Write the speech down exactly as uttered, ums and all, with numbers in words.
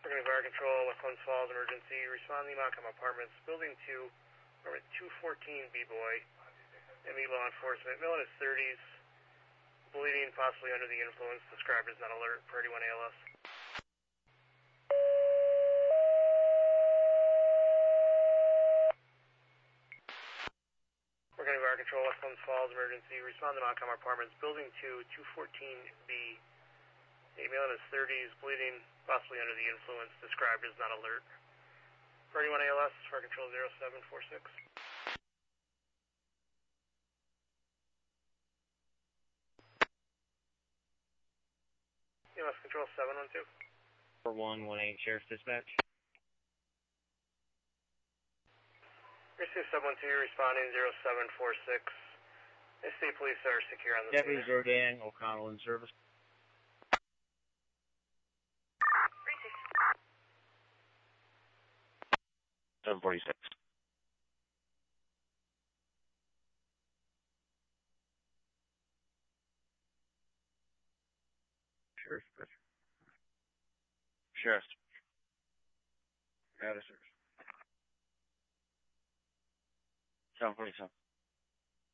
We're going to Fire Control, West Clemens Falls, emergency. Respond to the Macomb Apartments, Building two, apartment two fourteen, B-Boy. M E law enforcement, male in his thirties, bleeding, possibly under the influence, described as not alert, priority one A L S. We're going to Fire Control, West Clemens Falls, emergency. Respond to Macomb Apartments, Building two, two fourteen, B. A male in his thirties, bleeding, possibly under the influence, described as not alert. Priority one A L S, Fire Control zero seven four six. E M S Control seven one two. four one one eight, Sheriff's Dispatch. Receive seven one two, responding zero seven four six. The state police are secure on the Deputy scene. Rodan, O'Connell in service. seven forty-six. Sheriff's Dispatch. Sheriff's. Out of service. seven forty-seven.